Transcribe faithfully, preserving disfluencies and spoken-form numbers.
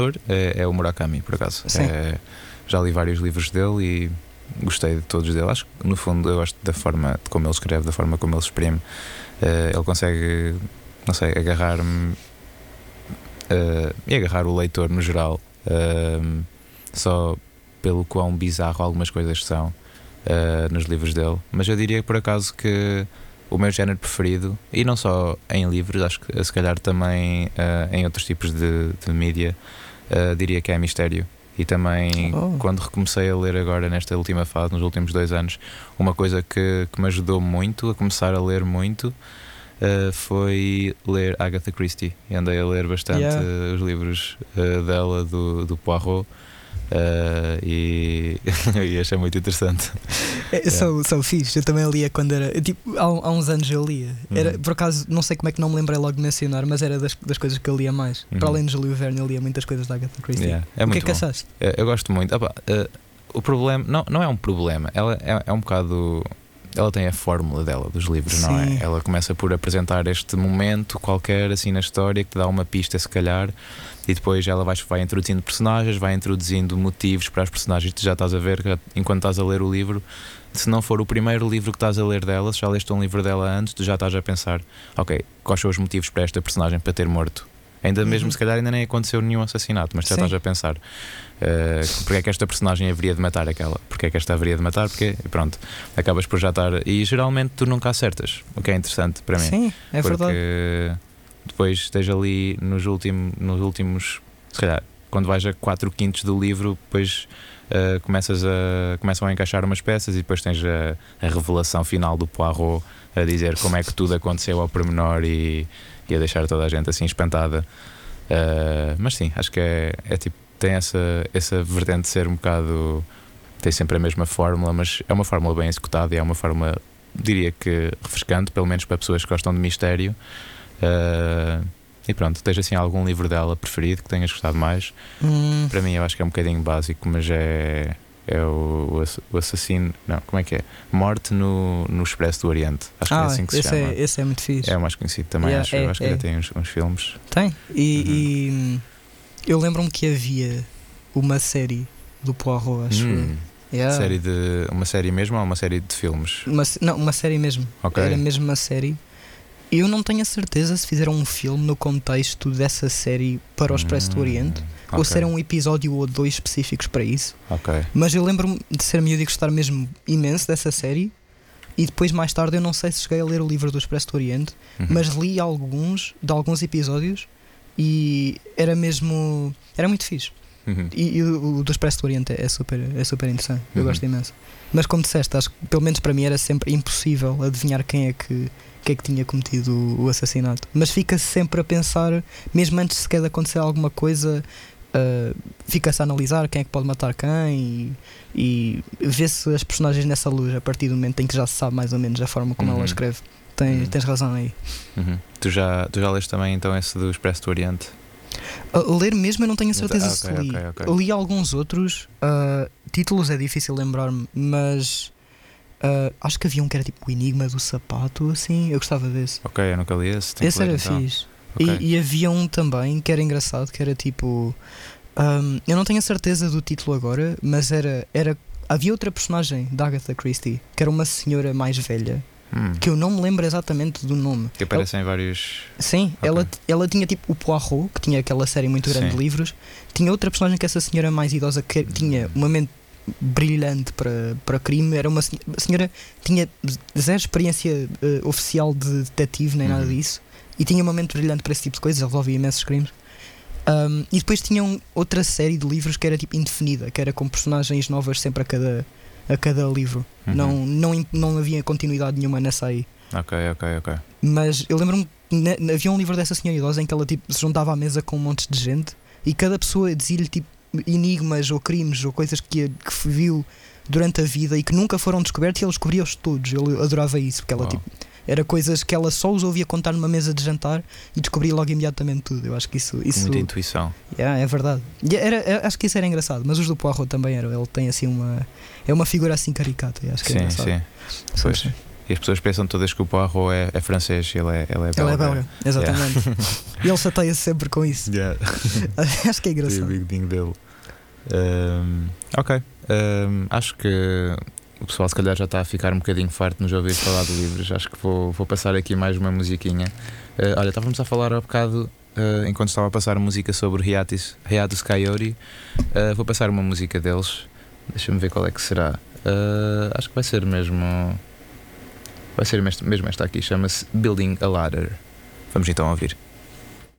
é, é o Murakami, por acaso. Sim. É, já li vários livros dele e gostei de todos dele. Acho que no fundo eu gosto da forma de como ele escreve, da forma como ele se exprime. Uh, ele consegue, não sei, agarrar-me uh, e agarrar o leitor no geral, uh, só pelo quão bizarro algumas coisas são uh, nos livros dele. Mas eu diria por acaso que o meu género preferido, e não só em livros, acho que se calhar também uh, em outros tipos de, de mídia, uh, diria que é mistério. E também, oh. quando recomecei a ler agora nesta última fase, nos últimos dois anos, uma coisa que, que me ajudou muito a começar a ler muito uh, foi ler Agatha Christie. E andei a ler bastante yeah. uh, os livros uh, dela, do, do Poirot. Uh, e, e achei muito interessante. É, sou, sou fixe, eu também lia quando era. Tipo, há, há uns anos eu lia. Era, uhum. Por acaso, não sei como é que não me lembrei logo de mencionar, mas era das, das coisas que eu lia mais. Uhum. Para além de Júlio Verne, eu lia muitas coisas da Agatha Christie. Yeah, é o muito que é bom. que achaste? Eu, eu gosto muito. Opa, uh, o problema não, não é um problema, ela é, é um bocado. Ela tem a fórmula dela dos livros, Sim. não é? Ela começa por apresentar este momento qualquer assim na história que te dá uma pista, se calhar, e depois ela vai, vai introduzindo personagens, vai introduzindo motivos para as personagens que tu já estás a ver enquanto estás a ler o livro. Se não for o primeiro livro que estás a ler dela, se já leste um livro dela antes, tu já estás a pensar, ok, quais são os motivos para esta personagem para ter morto? Ainda mesmo, uhum. se calhar ainda nem aconteceu nenhum assassinato, mas já Sim. estás a pensar uh, porque é que esta personagem haveria de matar aquela, porque é que esta haveria de matar, porque pronto, acabas por já estar, e geralmente tu nunca acertas, o que é interessante para mim. Sim, é porque verdade. Depois esteja ali nos, ultim, nos últimos, se calhar, quando vais a quatro quintos do livro, depois uh, começas a, começam a encaixar umas peças e depois tens a, a revelação final do Poirot a dizer como é que tudo aconteceu ao pormenor e e a deixar toda a gente assim espantada. Uh, mas sim, acho que é, é tipo, tem essa, essa vertente de ser um bocado, tem sempre a mesma fórmula, mas é uma fórmula bem executada e é uma fórmula, diria que refrescante, pelo menos para pessoas que gostam de mistério. Uh, e pronto, tens assim algum livro dela preferido que tenhas gostado mais? Hum. Para mim eu acho que é um bocadinho básico, mas é É o, o assassino. Não, como é que é? Morte no, no Expresso do Oriente. Acho ah, que é assim que se esse chama. É, esse é muito fixe. É o mais conhecido também. Yeah, acho é, acho é. que já tem uns, uns filmes. Tem. E, uhum. e eu lembro-me que havia uma série do Poirot, acho. Hum. Yeah. Série de, uma série mesmo ou uma série de filmes? Uma, não, uma série mesmo. Okay. Era mesmo uma série. Eu não tenho a certeza se fizeram um filme no contexto dessa série para o Expresso hum. do Oriente. Okay. Ou se era um episódio ou dois específicos para isso. Okay. Mas eu lembro-me de ser miúdo e gostar mesmo imenso dessa série. E depois, mais tarde, eu não sei se cheguei a ler o livro do Expresso do Oriente, uhum. mas li alguns de alguns episódios e era mesmo. Era muito fixe. Uhum. E, e o, o do Expresso do Oriente é super, é super interessante. Eu uhum. gosto imenso. Mas, como disseste, acho que pelo menos para mim era sempre impossível adivinhar quem é que. que é que tinha cometido o, o assassinato. Mas fica sempre a pensar, mesmo antes sequer de acontecer alguma coisa, uh, fica-se a analisar quem é que pode matar quem e, e vê-se as personagens nessa luz a partir do momento em que já se sabe mais ou menos a forma como uhum. ela escreve. Tens, uhum. tens razão aí. Uhum. Tu, já, tu já leste também então esse do Expresso do Oriente? Uh, ler mesmo eu não tenho a certeza ah, okay, se li. Okay, okay. Li alguns outros, uh, títulos é difícil lembrar-me, mas Uh, acho que havia um que era tipo o Enigma do Sapato, assim, eu gostava desse. Ok, eu nunca li esse. Esse era então. fixe. Okay. E, e havia um também que era engraçado, que era tipo. Um, eu não tenho a certeza do título agora, mas era, era. Havia outra personagem da Agatha Christie, que era uma senhora mais velha, hum. que eu não me lembro exatamente do nome. Que aparece ela, em vários. Sim, okay. ela, ela tinha tipo o Poirot, que tinha aquela série muito grande Sim. de livros. Tinha outra personagem que essa senhora mais idosa que tinha uma mente brilhante para, para crime. Era uma senhora que tinha zero experiência uh, oficial de detetive nem uhum. nada disso, e tinha uma mente brilhante para esse tipo de coisas, resolvia imensos crimes. Um, e depois tinham outra série de livros que era tipo indefinida, que era com personagens novas sempre a cada, a cada livro. Uhum. não, não, não havia continuidade nenhuma nessa aí. Ok, ok, ok. Mas eu lembro-me que havia um livro dessa senhora idosa em que ela tipo, se juntava à mesa com um monte de gente e cada pessoa dizia-lhe tipo enigmas ou crimes ou coisas que, que viu durante a vida e que nunca foram descobertos, e ele descobria-os todos. Ele adorava isso, porque ela tipo, era coisas que ela só os ouvia contar numa mesa de jantar e descobria logo imediatamente tudo. Eu acho que isso, isso muita intuição. Yeah, é verdade. Era, era, acho que isso era engraçado, mas os do Poirot também eram. Ele tem assim uma, é uma figura assim caricata, acho que sim, é engraçado. sim. Pois. E as pessoas pensam todas que o Poirot é, é francês e ele é, ele é belga. Ele é belga, exatamente. E ele chateia sempre com isso. Yeah. Acho que é engraçado. O Big Ding dele. Um, ok. Um, acho que o pessoal se calhar já está a ficar um bocadinho farto de nos ouvir falar de livros. Acho que vou, vou passar aqui mais uma musiquinha. Uh, olha, estávamos a falar há bocado, uh, enquanto estava a passar música sobre Hiatus, Hiatus Coyote. Uh, vou passar uma música deles. Deixa-me ver qual é que será. Uh, acho que vai ser mesmo. Vai ser mesmo esta aqui. Chama-se Building a Ladder. Vamos então ouvir.